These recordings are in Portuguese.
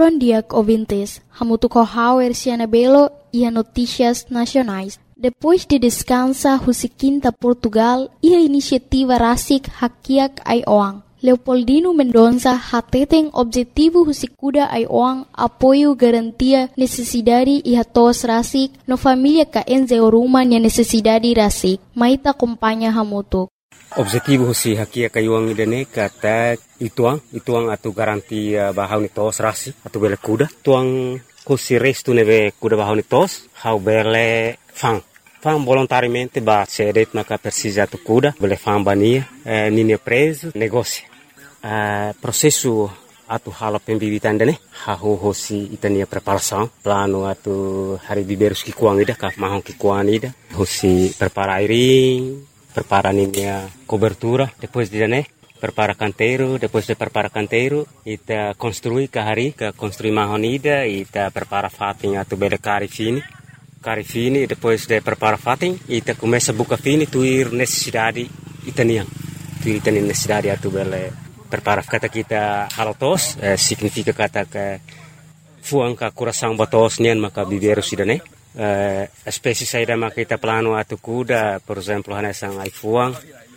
Bom dia, ouvintes. Hamutu Kohauer Cianabelo e a Notícias Nacionais. Depois de descansa, Husiquinta Portugal e a iniciativa Rasik Hakiak Aioang. Leopoldino Mendonça hateten objetivo Husikuda Aioang apoio garantia necessidade e hatos Rasik no família ka enzeoruma nia necessidade Rasik. Maita acompanha Hamutu. Objetivo si hakia kayuang idane kata ituang atu garantia bahau ni tos rasi atu bele kuda tuang kusi restu neve kuda bahau ni tos hau bele fang volontariamente ba cedet maka persija atu kuda bele fang bania nini preso negócio processo atu hala pembibitan dane hau hosi itania preparação plano atu hari biberus ki kuang ida ka mahong ki kuang ida hosi prepara airing prepara a cobertura, depois de prepara canteiro, depois de prepara canteiro, ita construi kahari, construi mahonida, ita prepara fatin atu bele cari fini, depois de prepara fatin, ita começa buka fini, tuir necessidade itanian, tuir itanian necessidade atu bele prepara kata kita halotos, significa kata ke fuang ka coração batos nian maka biberu sidane. Espécie saída makita plano atu kuda, por exemplo, hanesang ai fuang,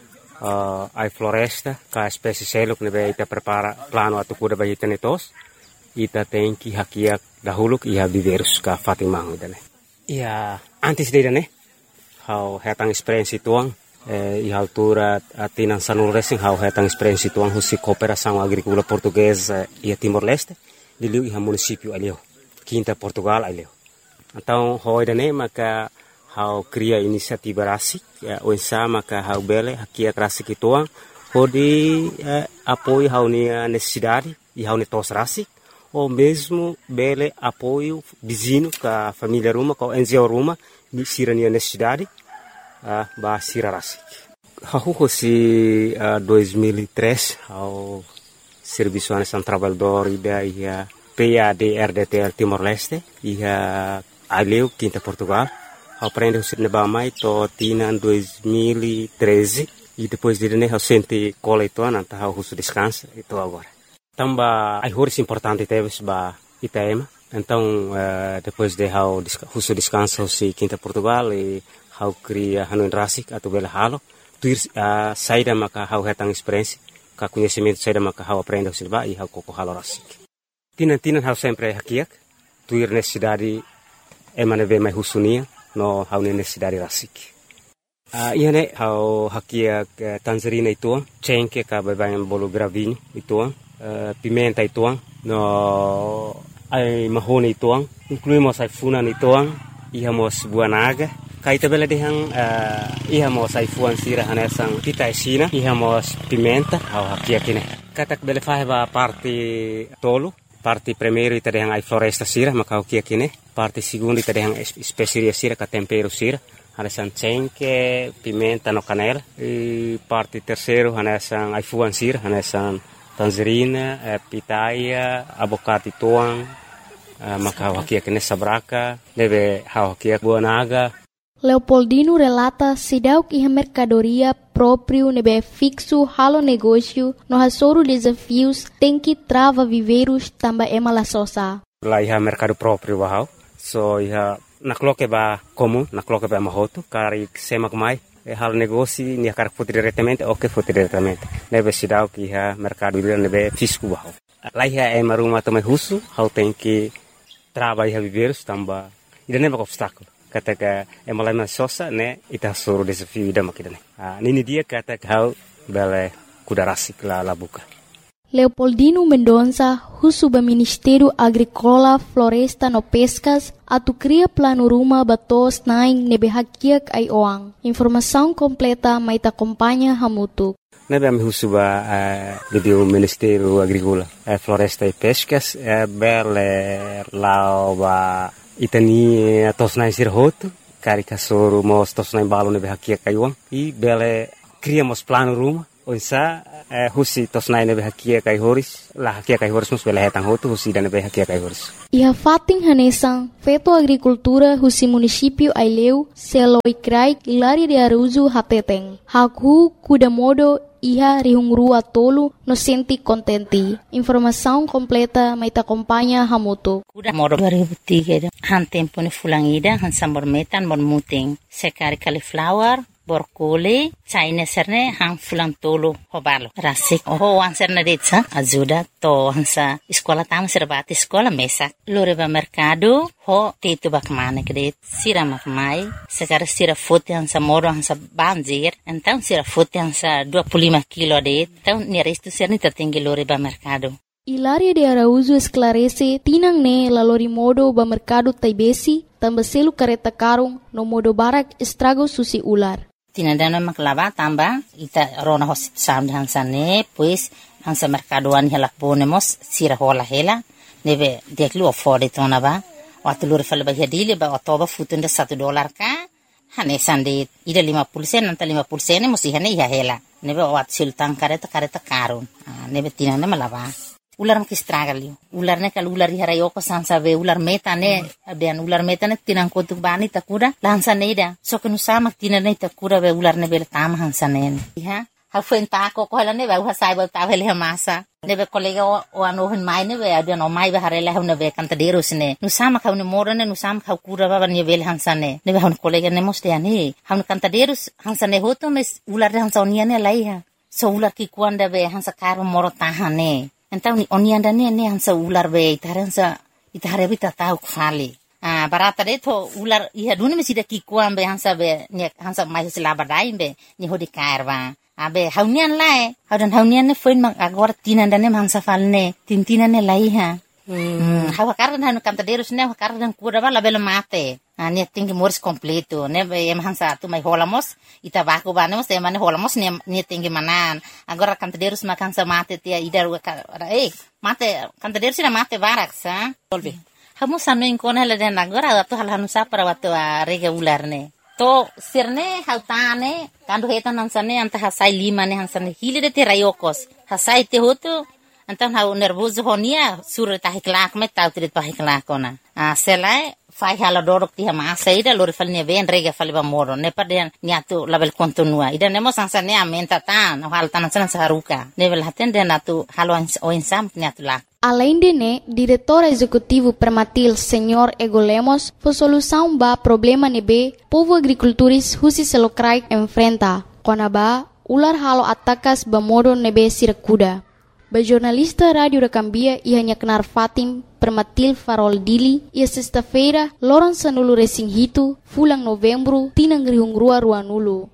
ai floresta, ka espécie seluk nebe ita prepara plano atu kuda bagi tenetos, ita tenki hakiak dahuluk iha biverus ka Fatimang dane. Ia antes de dane, hau hetang experiência tuang, iha altura atinan sanul racing hau hetang experiência tuang husi cooperação agrícola portuguesa ia Timor-Leste, diliu iha município alio, Quinta Portugal alio. Então, hoi dane maka hau cria inisiativa rasik, oinsa maka hau bele hakia rasik ituang, hodi apoio hau nia necessidade e hau netos rasik, ou mesmo bele apoio vizinho ka família ruma, ka NGO ruma, ni sira nia necessidade, ba sira rasik. Hau hosi 2003, hau Serviço Nacional Trabalhador ida ia PAD-RDTL Timor-Leste, ia aleu Quinta Portugal, aprende o cinema mais to tina 2013 e depois de né sente cola itu nanta hau husu descansa itu agora. Tamba ai horis importante teves ba Itaema. Então depois de hau husu descansa si Quinta Portugal e hau cria hanu rasik atau bela halo, tuir saída maka hau hetang experiência, ka conhecimento saída maka hau aprende o cinema e hau koko halo rasik. Tinan hau sempre hakiak, tuir necessidade emaneve mai husunia no hau necessidade rasik. Iane hau hakiak tangerina ituang, cengke ka babayan bolo gravinho ituang, pimenta ituang, no ai mahone ituang, incluímos ai funan ituang, ihamos buanaga, kaita bela dehang ihamos ai fuan sira hanesang pita sina, ihamos pimenta hau hakiak ine. Katak bele faheba parte tolo, parte primeiro ita dehang ai floresta sira maka hakiak ine. Parte segundo ita dehang especiaria sira ka tempero sira, hanesang cengke, pimenta no canela. E parte terceiro hanesang ai fuan sira, hanesang tangerina, pitaya, abocate tuang, maka hakiak ine sabraka, deve hakiak buanaga. Leopoldino relata sidauk iha mercadoria próprio nebe fixo halo negócio no hasoro desafios tem que trava viveiros tamba emala sosa. Lá iha mercado próprio bahau, so iha nakloke ba comum, nakloke ba mahoto, kari semak mai, halo negócio nia kar foto diretamente, ok foto diretamente. Nebe sidauk iha mercado ila nebe fisco bahau. Lá iha emaruma também husu, hau tem que trava iha viveiros tamba, ida nebe obstáculo. Kata ka emalai sosa ne ita suruh desafio ida makidane. Nini dia kata kau bele kuda rasik la buka. Leopoldino Mendonça, husuba Ministério Agrícola, Floresta no Pescas, atu cria plano ruma batos naing nebe hakiak ai oang. Informação completa maita acompanha Hamutu. Nebe ami husuba do Ministério Agrícola, Floresta e Pescas, bele lao ba itani tosnai sirhoto, cari kasoro mos tosnai balo nebe hakia kayuang, e bele criamos plano ruma, onsa husi tosnai nebe hakia kai horis la hakia kai horis mus bela hetang hotu husi dan nebe hakia kai horis. Iha fating hanesang feto agricultura husi município Aileu seloi krai Hilaria de Araújo hateteng. Haku kuda modo iha rihungrua tolu no senti contenti. Informação completa mai ta acompanha Hamutu. Kuda modo 2003 han tempo ne fulangida han sambor metan bon muting sekari cauliflower borkole China serne hang fulang tolo hobalo rasik ho wan serne detsa ajuda to hansa sekolah tama serbati sekolah mesak lore ba mercado ho tetu bakmane kredit sira makmai sekarang sira foto hansa moro hansa banjir então sira foto hansa 25 kilo det então ni resto serne tertinggi lore ba mercado. Hilaria de Araújo esclarece tinang ne lalori modo ba mercado taibesi tambah selu kareta karung no modo barak estrago susi ular. Tinadana maklava tamba ita rona hosit sam hansane pues hansa mercadoan hela ponemos sira hola hela neve deklu afford tona ba watulur fal ba hedile ba otoba futunda $1 ka hane sande ida 50% nanta 50% musi hane ya hela neve wat sultan kareta karun neve tinana malava ular mak estragalio ular ne kal ular harayo ko sansa ve ular metane ben ular metane tinang kotuk bani takura lansa neida so kenu sama tinane takura ve ular ne bel tam hansanen ha ha fenta ko hala ne va sai ba ta vele masa ne be kolega o ano hen mai ne ve adan o mai ba harela ne ve kanta deros ne nu sama ka ne morane nu sama ka kura ba ne vel hansane ne ve han kolega ne moste ani han kanta deros hansane hoto mes ular hansonia ne laiha so ular ki kuanda ve hansa karo moro tahane. Então oni anda ne hansa ular be itare bita tau khali barata de to ular iha duni mesida ki kuam be hansa be ne hansa mai selaba dai be ni hodi kairwa abe haunian lai haunian ne foin mak agora tinanda ne hansa falne tintina ne lai ha hawa kardan hanu kanta derus ne kardan kura bala bela mate ne tingi mors completo ne em hansa tu mai holamos ita baku banemos e mane holamos ne tingi manan agora kanta derus mak hansa mate tia idar mate kanta derus na mate barak sa tolbi hamu sanu inkona le den agora tu hal hanu sa para watu rega ular ne to sirne hautane kandu hetan hansane anta hasai lima ne hansane hilide te rayokos hasai te hotu Então hau nervoso honia sura tahiklak me tau trit pahiklak ona. Selai fai hala dorok ti hama saida lori falnya ven rega faliba moro ne paden niatu label kontinua. Ida nemo sansa ne amenta tan hal tanan san saruka. Nevel haten den atu halo o insam niatu lak. Além de né, diretor executivo permatil Senhor Ego Lemos, foi solução ba problema nebe povo agricultores husi selokrai enfrenta. Konaba ular halo atakas ba modo nebe sirakuda. Ba jornalista Radio da Cambia ia kenar Fatim Permatil Farol Dili ia sexta-feira loron sanulu resinghito fulang novembro tinang rihungrua ruanulu.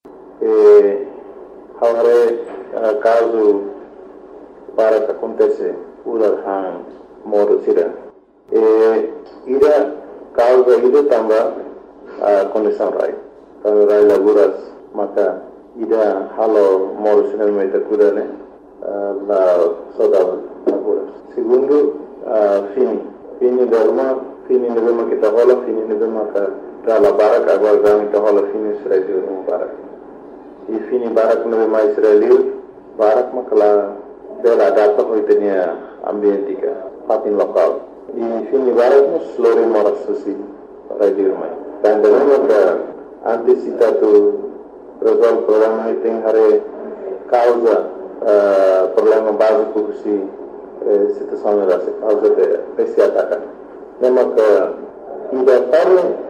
Agora caso para que acontece ular han moro sira. Ida causa ida tamba condição rai. Kalau rai laguras maka ida halo moro sira meta kuda ne. La saudade agora. Segundo, fini derma kita hola fini derma ka la barak agora gami kita hola fini Israel no barak. E fini barak no mais Israel barak makala bela data hoitenia ambientika fatin lokal. E fini barak no slore moras susi radio mai. Dan derma ka antisipatu resolve problema iting hare causa problema básico si situação era causa de esse ataque. Lembra que ainda para